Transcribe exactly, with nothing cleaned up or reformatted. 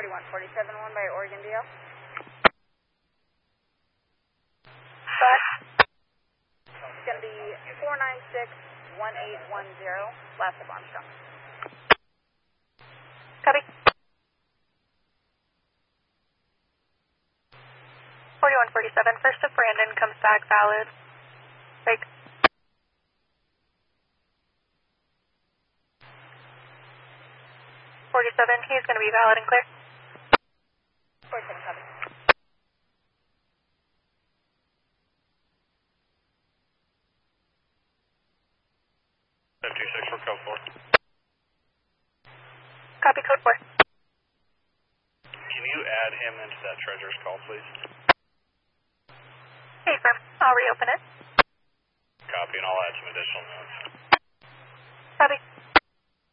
forty-one forty-seven, one by Oregon D L. But It's going to be four nine six one eight one zero, last of Armstrong. copy. forty-one forty-seven, first of Brandon comes back valid. Break. forty-seven, he's going to be valid and clear. forty-seven, copy. five two six for code four. Copy code four. Can you add him into that treasurer's call, please? Hey, firm. I'll reopen it. Copy, and I'll add some additional notes. Copy.